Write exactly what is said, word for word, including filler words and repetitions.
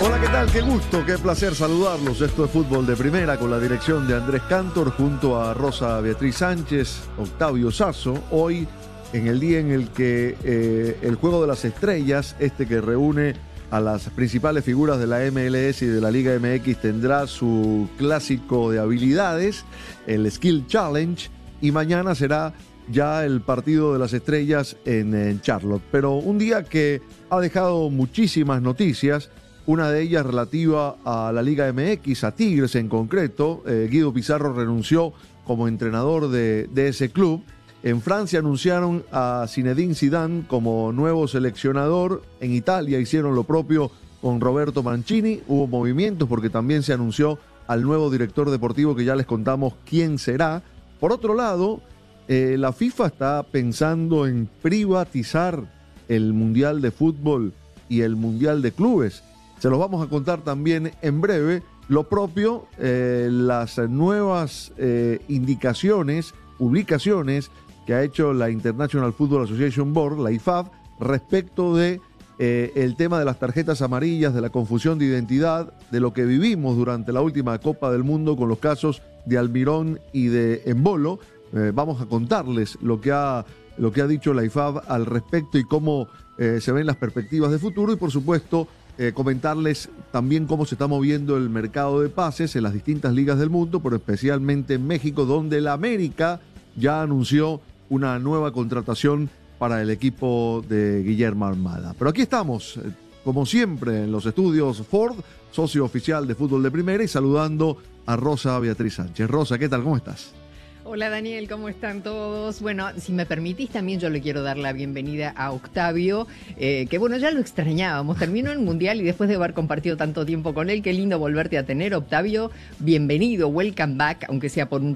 Hola, ¿qué tal? Qué gusto, qué placer saludarlos. Esto es Fútbol de Primera con la dirección de Andrés Cantor junto a Rosa Beatriz Sánchez, Octavio Sazo. Hoy, en el día en el que eh, el Juego de las Estrellas, este que reúne a las principales figuras de la M L S y de la Liga M X, tendrá su clásico de habilidades, el Skill Challenge, y mañana será ya el partido de las estrellas en, en Charlotte. Pero un día que ha dejado muchísimas noticias, una de ellas relativa a la Liga M X, a Tigres en concreto. Eh, Guido Pizarro renunció como entrenador de, de ese club. En Francia anunciaron a Zinedine Zidane como nuevo seleccionador. En Italia hicieron lo propio con Roberto Mancini. Hubo movimientos porque también se anunció al nuevo director deportivo, que ya les contamos quién será. Por otro lado, eh, la FIFA está pensando en privatizar el Mundial de Fútbol y el Mundial de Clubes. Se los vamos a contar también en breve. Lo propio, eh, las nuevas eh, indicaciones, publicaciones que ha hecho la International Football Association Board, la I F A B, respecto de eh, el tema de las tarjetas amarillas, de la confusión de identidad, de lo que vivimos durante la última Copa del Mundo con los casos de Almirón y de Embolo. Eh, vamos a contarles lo que ha, lo que ha dicho la I F A B al respecto y cómo eh, se ven las perspectivas de futuro, y por supuesto Eh, comentarles también cómo se está moviendo el mercado de pases en las distintas ligas del mundo, pero especialmente en México, donde el América ya anunció una nueva contratación para el equipo de Guillermo Almada. Pero aquí estamos, eh, como siempre, en los estudios Ford, socio oficial de Fútbol de Primera, y saludando a Rosa Beatriz Sánchez. Rosa, ¿qué tal? ¿Cómo estás? Hola Daniel, ¿cómo están todos? Bueno, si me permitís también yo le quiero dar la bienvenida a Octavio, eh, que bueno, ya lo extrañábamos, terminó el Mundial y después de haber compartido tanto tiempo con él, qué lindo volverte a tener, Octavio, bienvenido, welcome back, aunque sea por un